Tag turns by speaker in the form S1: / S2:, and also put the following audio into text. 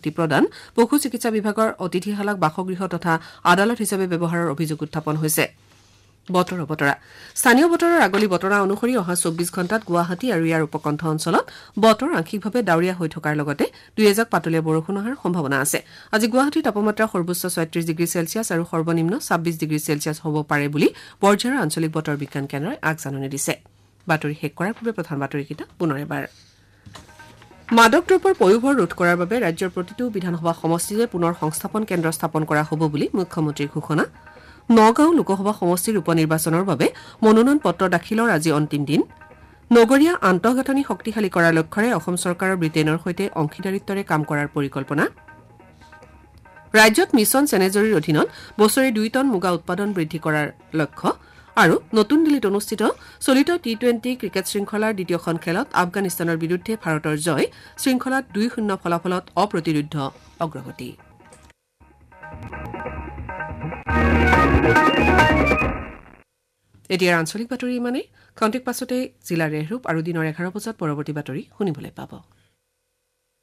S1: নিযুক্তি প্ৰদান পশু চিকিৎসা বিভাগৰ অতিথিশালাক বাসগৃহ তথা আদালত হিচাপে ব্যৱহাৰৰ অভিযোগ উত্থাপন হৈছে বতৰা স্থানীয় বতৰৰ আগলি বতৰা অনুসৰি অহা 24 ঘণ্টাত গুৱাহাটী আৰু ইয়াৰ উপকণ্ঠ অঞ্চলত বতৰ আংশিকভাৱে ডাৱৰীয়া হৈ থকাৰ লগতে দুই এজাক পাতলীয়া বৰষুণ হোৱাৰ সম্ভাৱনা আছে আজি গুৱাহাটীৰ তাপমাত্ৰা সৰ্বোচ্চ 36 ডিগ্ৰী চেলছিয়াছ আৰু সৰ্বনিম্ন 26 ডিগ্ৰী চেলছিয়াছ হ'ব পাৰে বুলি বৰঝাৰ আঞ্চলিক বতৰ বিজ্ঞান কেন্দ্ৰই আগজাননী দিছে বাতৰি শেষ কৰাৰ পূৰ্বে প্ৰধান বাতৰিকেইটা পুনৰ এবাৰ মাদক দ্ৰব্যৰ পয়োভৰ ৰোধ কৰাৰ বাবে ৰাজ্যৰ প্ৰতিটো বিধানসভা সমষ্টিতে পুনৰ সংস্থাপন কেন্দ্ৰ স্থাপন কৰা হ'ব বুলি মুখ্যমন্ত্ৰীৰ ঘোষণা নগাঁও লোকসভা সমষ্টিৰ উপনিৰ্বাচনৰ বাবে মনোনয়ন পত্ৰ দাখিলৰ আজি অন্তিম দিন নগৰীয়া আন্তঃগাঁথনি শক্তিশালী কৰাৰ লক্ষ্যৰে অসম চৰকাৰৰ ব্ৰিটেইনৰ সৈতে অংশীদাৰিত্বৰে কাম কৰাৰ পৰিকল্পনা ৰাজ্যত মিছন চেনেজৰীৰ অধীনত বছৰি 2 টন মুগা উৎপাদন বৃদ্ধি কৰাৰ লক্ষ্য আৰু নতুন দিল্লীত অনুষ্ঠিত চলিত টি20 ক্ৰিকেট শৃংখলাৰ দ্বিতীয়খন খেলত আফগানিস্তানৰ বিৰুদ্ধে ভাৰতৰ জয় শৃংখলাত 2-0 ফলাফলত অপ্ৰতিৰোধ্য অগ্ৰগতি এতিয়াৰ আঞ্চলিক বাতৰি ইমানেই খন্তেক পাছতে জিলাৰ ৰেহৰূপ আৰু দিনৰ 11 বজাত পৰৱৰ্তী বাতৰি শুনিবলৈ পাব